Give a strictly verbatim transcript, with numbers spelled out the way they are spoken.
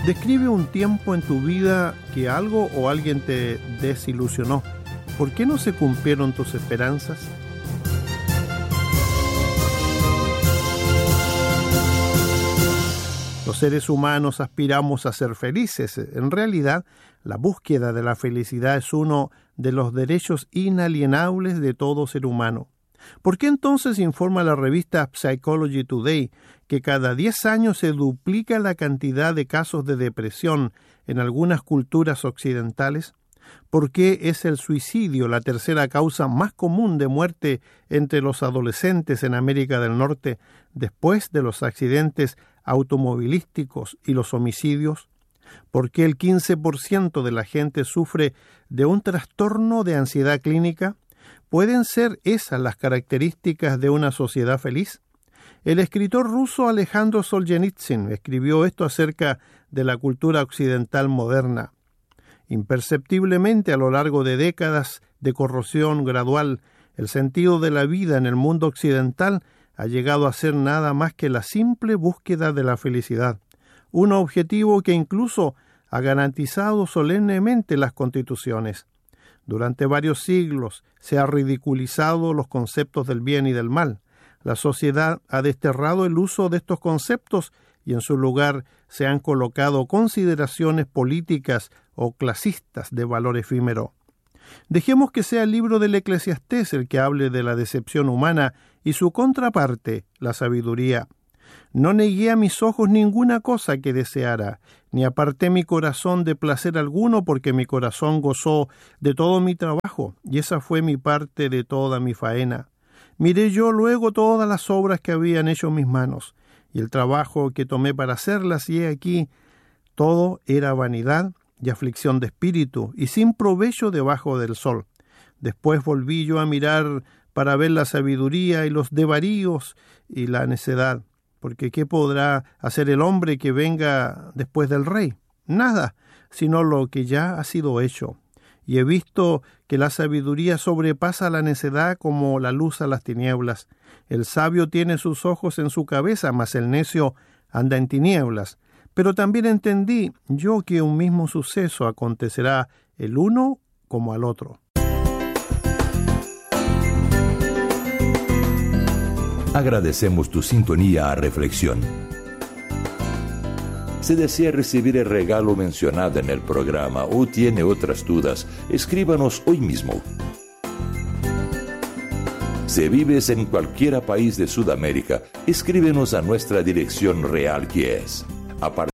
Describe un tiempo en tu vida que algo o alguien te desilusionó. ¿Por qué no se cumplieron tus esperanzas? Los seres humanos aspiramos a ser felices. En realidad, la búsqueda de la felicidad es uno de los derechos inalienables de todo ser humano. ¿Por qué entonces informa la revista Psychology Today que cada diez años se duplica la cantidad de casos de depresión en algunas culturas occidentales? ¿Por qué es el suicidio la tercera causa más común de muerte entre los adolescentes en América del Norte después de los accidentes automovilísticos y los homicidios? ¿Por qué el quince por ciento de la gente sufre de un trastorno de ansiedad clínica? ¿Pueden ser esas las características de una sociedad feliz? El escritor ruso Alejandro Solzhenitsyn escribió esto acerca de la cultura occidental moderna. Imperceptiblemente, a lo largo de décadas de corrosión gradual, el sentido de la vida en el mundo occidental ha llegado a ser nada más que la simple búsqueda de la felicidad, un objetivo que incluso ha garantizado solemnemente las constituciones. Durante varios siglos se ha ridiculizado los conceptos del bien y del mal. La sociedad ha desterrado el uso de estos conceptos y en su lugar se han colocado consideraciones políticas o clasistas de valor efímero. Dejemos que sea el libro del Eclesiastés el que hable de la decepción humana y su contraparte, la sabiduría. No negué a mis ojos ninguna cosa que deseara, ni aparté mi corazón de placer alguno, porque mi corazón gozó de todo mi trabajo, y esa fue mi parte de toda mi faena. Miré yo luego todas las obras que habían hecho mis manos, y el trabajo que tomé para hacerlas, y he aquí, todo era vanidad y aflicción de espíritu, y sin provecho debajo del sol. Después volví yo a mirar para ver la sabiduría y los desvaríos y la necedad. Porque ¿qué podrá hacer el hombre que venga después del rey? Nada, sino lo que ya ha sido hecho. Y he visto que la sabiduría sobrepasa la necedad como la luz a las tinieblas. El sabio tiene sus ojos en su cabeza, mas el necio anda en tinieblas. Pero también entendí yo que un mismo suceso acontecerá el uno como al otro. Agradecemos tu sintonía a Reflexión. Si desea recibir el regalo mencionado en el programa o tiene otras dudas, escríbanos hoy mismo. Si vives en cualquier país de Sudamérica, escríbenos a nuestra dirección real, que es: Apartamento